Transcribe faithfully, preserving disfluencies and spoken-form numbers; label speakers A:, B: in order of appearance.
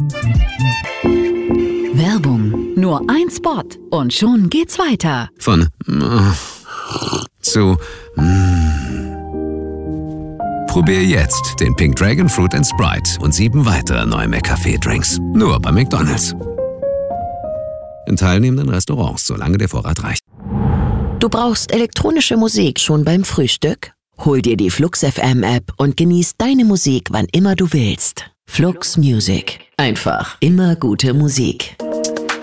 A: Werbung. Nur ein Spot und schon geht's weiter.
B: Von äh, zu mm. Probier jetzt den Pink Dragon Fruit and Sprite und sieben weitere neue McCafé-Drinks. Nur bei McDonald's. In teilnehmenden Restaurants, solange der Vorrat reicht.
C: Du brauchst elektronische Musik schon beim Frühstück? Hol dir die Flux F M App und genieß deine Musik, wann immer du willst. Flux Music. Einfach immer gute Musik.